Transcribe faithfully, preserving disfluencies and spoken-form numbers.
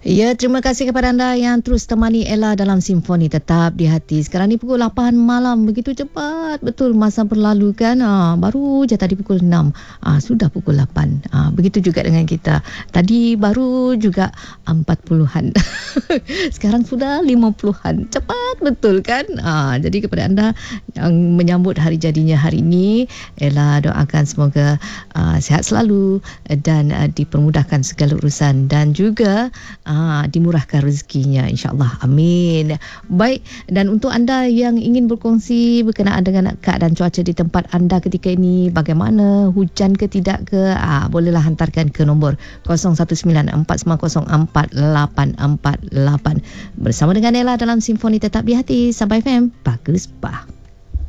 Ya, terima kasih kepada anda yang terus temani Ella dalam Simfoni Tetap di Hati. Sekarang ni pukul lapan malam. Begitu cepat. Betul, masa berlalu kan. Ha, baru je tadi pukul enam. Ha, sudah pukul lapan. Ha, begitu juga dengan kita. Tadi baru juga empat puluhan. Sekarang sudah lima puluhan. Cepat betul kan. Ha, jadi kepada anda yang menyambut hari jadinya hari ini, Ella doakan semoga uh, sihat selalu dan uh, dipermudahkan segala urusan dan juga Ah, dimurahkan rezekinya, insyaAllah. Amin. Baik, dan untuk anda yang ingin berkongsi berkenaan dengan keadaan cuaca di tempat anda ketika ini, bagaimana, hujan ke tidak ke, ah, bolehlah hantarkan ke nombor kosong satu sembilan empat sembilan kosong empat lapan empat lapan. Bersama dengan Ella dalam Simfoni Tetap di Hati. Sampai F M. Bagus, bah.